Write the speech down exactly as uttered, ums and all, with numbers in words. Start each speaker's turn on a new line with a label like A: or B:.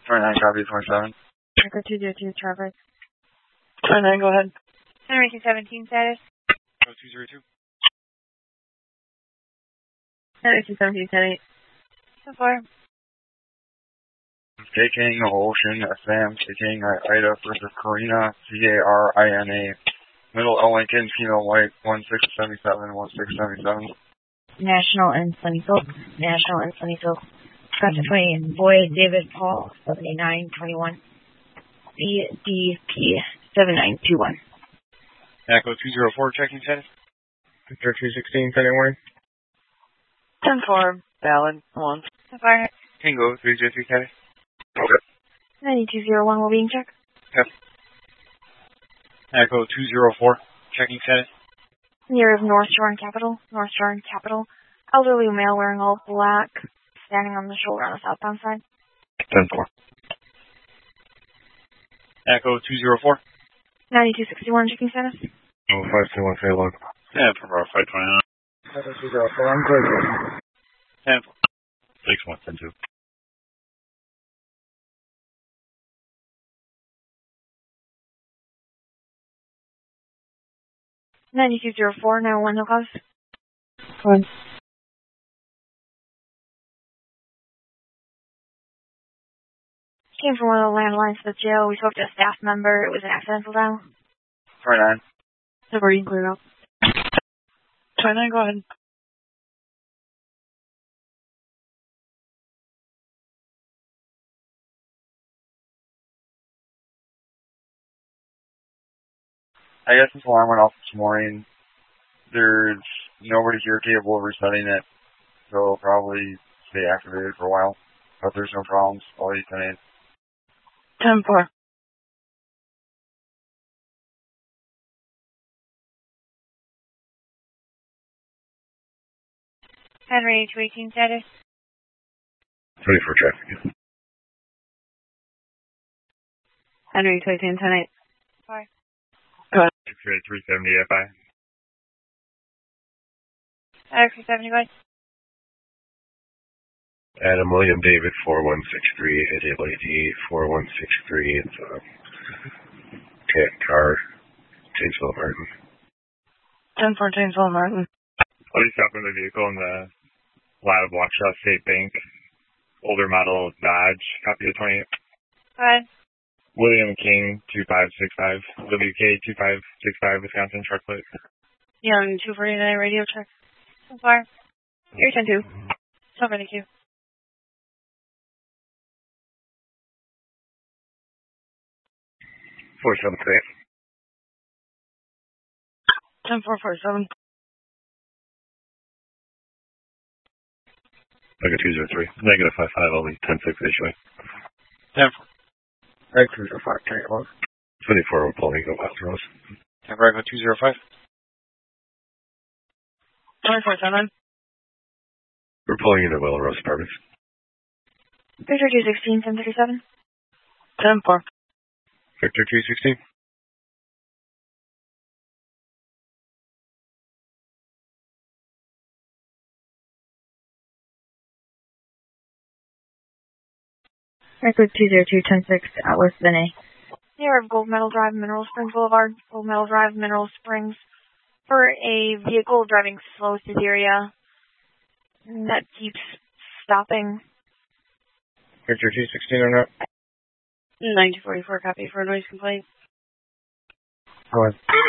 A: twenty-nine, copy, twenty-seven.
B: Echo two zero two, traffic.
A: twenty-nine, go ahead.
B: Henry two seventeen, status.
A: Echo two zero two.
B: Henry two seventeen, ten eight. So far.
A: K King, Ocean, Sam, K King, Ida versus Karina, C A R I N A. Middle L Lincoln, Kilo White, one six seven seven, one six seven seven.
B: National and Sunnyville. National and Sunnyville. Scott twenty and Boyd, David Paul, seventy-nine twenty-one. B D P, seven nine two one.
A: Echo two zero four, checking status. Victor two sixteen, sending warning.
B: ten four, valid, one. So far.
A: Tango three zero three, status.
B: ninety-two oh one will be in check.
A: Yep. Echo two zero four, checking status.
B: Near of North Shore and Capital. North Shore and Capital. Elderly male wearing all black, standing on the shoulder on the southbound side.
A: ten four. Echo two zero four.
B: ninety-two sixty-one, checking status.
A: Oh, five two one, say log. Yeah, for our five twenty-nine. Echo two zero four, I'm good. ten four. six one ten two.
B: ninety-two oh four, nine one, no cause. One. Came from one of the landlines to the jail. We spoke to a staff member. It was an accidental dial.
A: twenty-nine.
B: So where you can clear up.
A: twenty-nine, go ahead. I guess this alarm went off this morning. There's nobody here capable of resetting it, so it'll probably stay activated for a while. But there's no problems. All you can
B: ten four. Henry two eighteen, status.
A: twenty-four traffic.
B: Henry two eighteen, ten eight. Bye.
A: Go ahead. six eight three seventy F I.
B: Alex three seventy, bye.
C: Adam William David four one six three, A W D four one six three. It's a cat car, Janesville Martin.
B: ten four, Janesville Martin.
A: What are you stopping the vehicle in the lot of Waukesha State Bank? Older model Dodge, copy of twenty-eight.
B: Go ahead.
A: William King two five six five, W K two five six five, Wisconsin, truck plate.
B: Young two forty-nine, radio check. So far. You're ten two. So far, thank you.
C: four seven three.
B: ten four four seven.
C: Mega two zero three. Negative five five, only ten six issuing.
A: ten four. Right, two zero five, carry one.
C: twenty-four, we're pulling go Wild Rose.
A: ten four, two zero five.
B: twenty-four seven.
C: We're pulling into Willow Rose Apartments.
B: Victor two sixteen, ten thirty-seven. ten four.
A: Victor two sixteen.
B: Record two zero two, ten six, Atlas Vinay. Near of Gold Medal Drive, Mineral Springs Boulevard. Gold Medal Drive, Mineral Springs. For a vehicle driving slow through the area that keeps stopping.
A: Victor two sixteen or not?
B: ninety forty-four, copy for a noise complaint.
A: Go ahead.